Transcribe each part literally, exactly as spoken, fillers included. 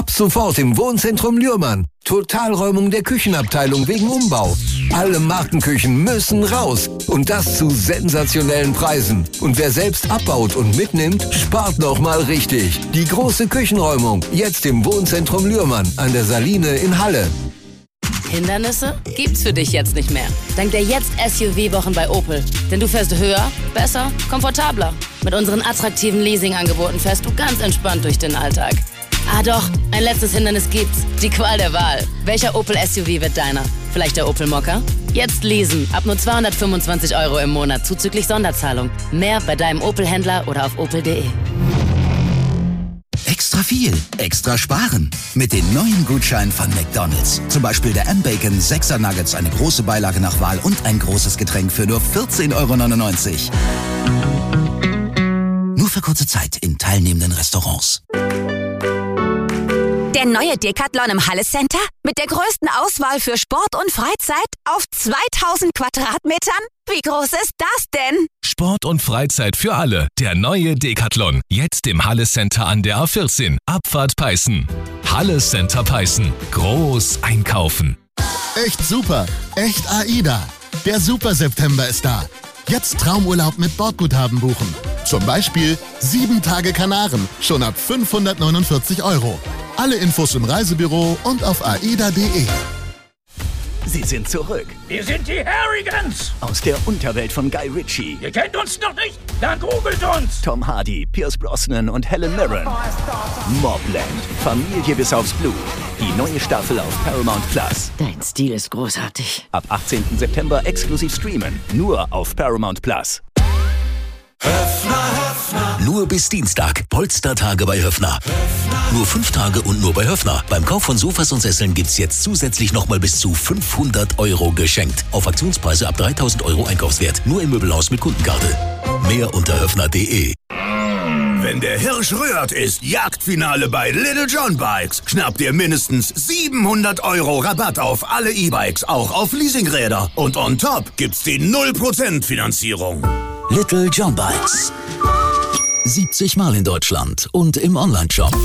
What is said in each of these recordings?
Ab sofort im Wohnzentrum Lührmann. Totalräumung der Küchenabteilung wegen Umbau. Alle Markenküchen müssen raus. Und das zu sensationellen Preisen. Und wer selbst abbaut und mitnimmt, spart noch mal richtig. Die große Küchenräumung. Jetzt im Wohnzentrum Lührmann an der Saline in Halle. Hindernisse gibt's für dich jetzt nicht mehr. Dank der Jetzt-S U V-Wochen bei Opel. Denn du fährst höher, besser, komfortabler. Mit unseren attraktiven Leasing-Angeboten fährst du ganz entspannt durch den Alltag. Ah doch, ein letztes Hindernis gibt's. Die Qual der Wahl. Welcher Opel S U V wird deiner? Vielleicht der Opel Mokka? Jetzt leasen. Ab nur zweihundertfünfundzwanzig Euro im Monat zuzüglich Sonderzahlung. Mehr bei deinem Opel-Händler oder auf opel punkt de. Extra viel, extra sparen. Mit den neuen Gutscheinen von McDonald's. Zum Beispiel der M-Bacon sechser Nuggets, eine große Beilage nach Wahl und ein großes Getränk für nur vierzehn Euro neunundneunzig. Nur für kurze Zeit in teilnehmenden Restaurants. Der neue Decathlon im Halle Center? Mit der größten Auswahl für Sport und Freizeit auf zweitausend Quadratmetern? Wie groß ist das denn? Sport und Freizeit für alle. Der neue Decathlon. Jetzt im Halle Center an der A vierzehn. Abfahrt Peißen. Halle Center Peißen. Groß einkaufen. Echt super. Echt AIDA. Der Super September ist da. Jetzt Traumurlaub mit Bordguthaben buchen. Zum Beispiel sieben Tage Kanaren. Schon ab fünfhundertneunundvierzig Euro. Alle Infos im Reisebüro und auf aida punkt de. Sie sind zurück. Wir sind die Harrigans. Aus der Unterwelt von Guy Ritchie. Ihr kennt uns noch nicht? Dann googelt uns. Tom Hardy, Pierce Brosnan und Helen Mirren. Mobland. Familie bis aufs Blut. Die neue Staffel auf Paramount Plus. Dein Stil ist großartig. Ab achtzehnten September exklusiv streamen. Nur auf Paramount Plus. Höffner, Höffner. Nur bis Dienstag. Polstertage bei Höffner. Höffner. Nur fünf Tage und nur bei Höffner. Beim Kauf von Sofas und Sesseln gibt's jetzt zusätzlich nochmal bis zu fünfhundert Euro geschenkt. Auf Aktionspreise ab dreitausend Euro Einkaufswert. Nur im Möbelhaus mit Kundenkarte. Mehr unter höffner punkt de. Wenn der Hirsch rührt, ist Jagdfinale bei Little John Bikes. Schnappt ihr mindestens siebenhundert Euro Rabatt auf alle E-Bikes, auch auf Leasingräder. Und on top gibt's die null Prozent Finanzierung. Little John Bikes. siebzig Mal in Deutschland und im Onlineshop.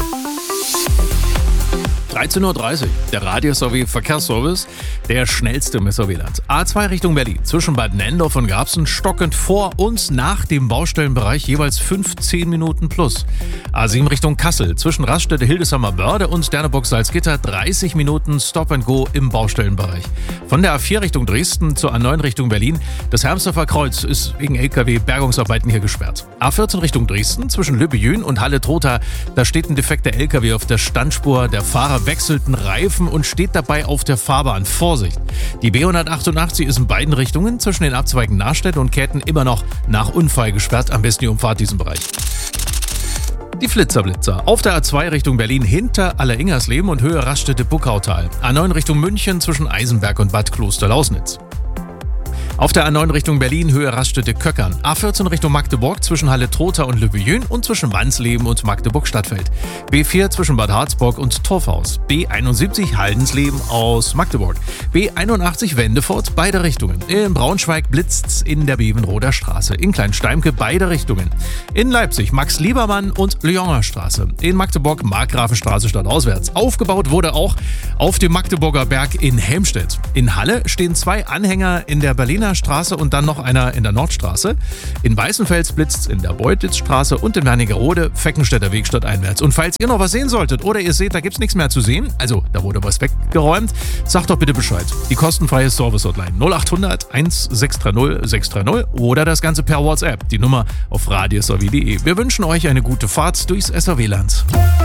dreizehn Uhr dreißig, der Radio-Sowie Verkehrsservice, der schnellste im S A W-Land. A zwei Richtung Berlin, zwischen Bad Nendorf und Garbsen, stockend vor uns nach dem Baustellenbereich jeweils fünfzehn Minuten plus. A sieben Richtung Kassel, zwischen Raststätte Hildesheimer Börde und Derneburg Salzgitter, dreißig Minuten Stop and Go im Baustellenbereich. Von der A vier Richtung Dresden zur A neun Richtung Berlin, das Hermsdorfer Kreuz ist wegen L K W-Bergungsarbeiten hier gesperrt. A vierzehn Richtung Dresden, zwischen Lübbejün und Halle-Trotha, da steht ein defekter L K W auf der Standspur, der Fahrer wechselten Reifen und steht dabei auf der Fahrbahn. Vorsicht! Die B hundertachtundachtzig ist in beiden Richtungen zwischen den Abzweigen Nachstedt und Käthen immer noch nach Unfall gesperrt. Am besten ihr umfahrt diesen Bereich. Die Flitzerblitzer. Auf der A zwei Richtung Berlin hinter Alleringersleben und Höhe Raststätte Buckautal. A neun Richtung München zwischen Eisenberg und Bad Kloster-Lausnitz. Auf der A neun Richtung Berlin, Höhe Raststätte Köckern. A vierzehn Richtung Magdeburg zwischen Halle-Trotha und Lübbejün und zwischen Wansleben und Magdeburg-Stadtfeld. B vier zwischen Bad Harzburg und Torfhaus. B einundsiebzig Haldensleben aus Magdeburg. B einundachtzig Wendefurt, beide Richtungen. In Braunschweig blitzt's in der Bevenroder Straße. In Kleinsteimke beide Richtungen. In Leipzig Max Liebermann und Lyoner Straße. In Magdeburg Markgrafenstraße stadtauswärts. Aufgebaut wurde auch auf dem Magdeburger Berg in Helmstedt. In Halle stehen zwei Anhänger in der Berliner Straße und dann noch einer in der Nordstraße. In Weißenfels blitzt's in der Beutitzstraße und in Wernigerode Feckenstädter Weg stadteinwärts. Und falls ihr noch was sehen solltet oder ihr seht, da gibt's nichts mehr zu sehen, also da wurde was weggeräumt, sagt doch bitte Bescheid. Die kostenfreie Service-Hotline null achthundert sechshundertsechzig sechshundertzig oder das Ganze per WhatsApp, die Nummer auf radiosowie punkt de. Wir wünschen euch eine gute Fahrt durchs S A W-Land.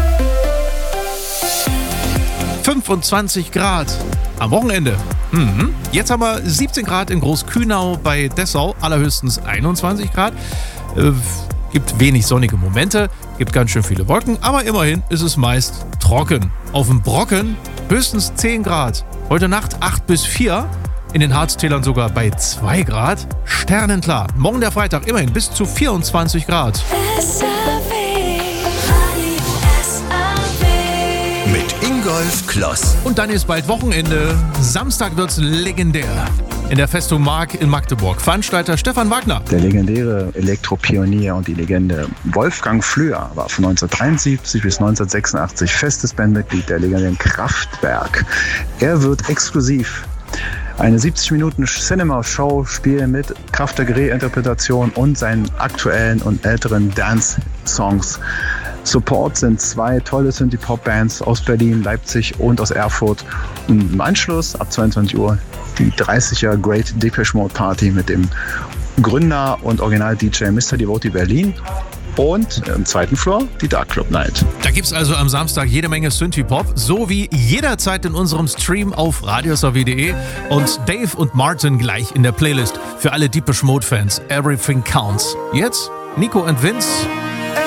fünfundzwanzig Grad am Wochenende. Mhm. Jetzt haben wir siebzehn Grad in Großkühnau bei Dessau, allerhöchstens einundzwanzig Grad. Äh, gibt wenig sonnige Momente, gibt ganz schön viele Wolken, aber immerhin ist es meist trocken. Auf dem Brocken höchstens zehn Grad. Heute Nacht acht bis vier, in den Harztälern sogar bei zwei Grad. Sternenklar. Morgen der Freitag immerhin bis zu vierundzwanzig Grad. Mit Ingolf Kloss. Und dann ist bald Wochenende. Samstag wird's legendär. in der Festung Mark in Magdeburg. Veranstalter Stefan Wagner. Der legendäre Elektropionier und die Legende Wolfgang Flür war von neunzehnhundertdreiundsiebzig bis neunzehnhundertsechsundachtzig festes Bandmitglied der legendären Kraftwerk. Er wird exklusiv eine siebzig Minuten Cinema-Show spielen mit Kraftwerk-Reinterpretation und seinen aktuellen und älteren Dance-Songs. Support sind zwei tolle Synthie-Pop-Bands aus Berlin, Leipzig und aus Erfurt. Und im Anschluss ab zweiundzwanzig Uhr die dreißiger Great Depeche Mode Party mit dem Gründer und Original-D J Mister Devotee Berlin. Und im zweiten Floor die Dark Club Night. Da gibt's also am Samstag jede Menge Synthie-Pop, so wie jederzeit in unserem Stream auf radiosw punkt de und Dave und Martin gleich in der Playlist für alle Depeche Mode Fans. Everything Counts. Jetzt Nico und Vince